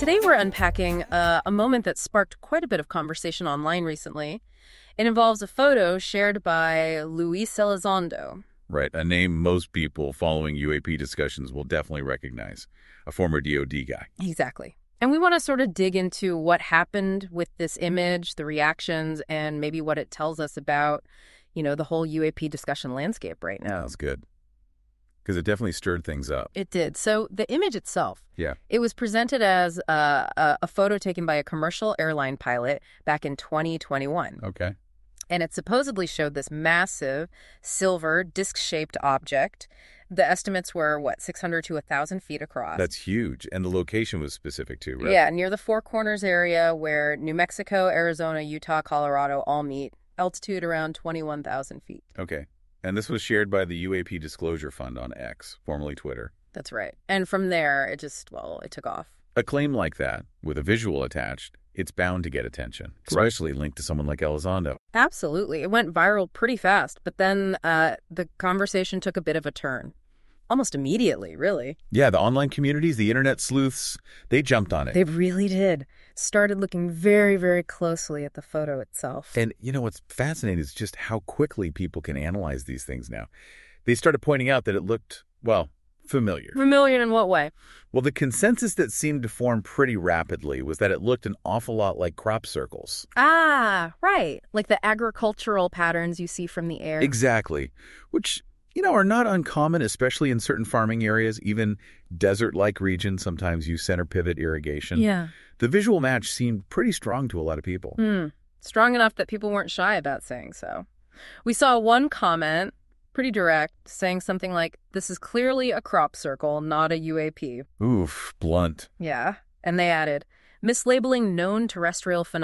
Today we're unpacking a moment that sparked quite a bit of conversation online recently. It involves a photo shared by Luis Elizondo. Right, a name most people following UAP discussions will definitely recognize. A former DoD guy. Exactly. And we want to sort of dig into what happened with this image, the reactions, and maybe what it tells us about, the whole UAP discussion landscape right now. That's good. Because it definitely stirred things up. It did. So the image itself, Yeah. it was presented as a photo taken by a commercial airline pilot back in 2021. Okay. And it supposedly showed this massive silver disc-shaped object. The estimates were, 600 to 1,000 feet across. That's huge. And the location was specific too, right? Yeah, near the Four Corners area where New Mexico, Arizona, Utah, Colorado all meet. Altitude around 21,000 feet. Okay. And this was shared by the UAP Disclosure Fund on X, formerly Twitter. That's right. And from there, it took off. A claim like that, with a visual attached, it's bound to get attention, especially linked to someone like Elizondo. Absolutely. It went viral pretty fast, but then the conversation took a bit of a turn. Almost immediately, really. Yeah, the online communities, the internet sleuths, they jumped on it. They really did. Started looking very, very closely at the photo itself. And what's fascinating is just how quickly people can analyze these things now. They started pointing out that it looked, familiar. Familiar in what way? Well, the consensus that seemed to form pretty rapidly was that it looked an awful lot like crop circles. Ah, right. Like the agricultural patterns you see from the air. Exactly. Which, are not uncommon, especially in certain farming areas. Even desert-like regions sometimes use center pivot irrigation. Yeah. The visual match seemed pretty strong to a lot of people. Strong enough that people weren't shy about saying so. We saw one comment, pretty direct, saying something like, "This is clearly a crop circle, not a UAP." Oof, blunt. Yeah. And they added, "Mislabeling known terrestrial phenomena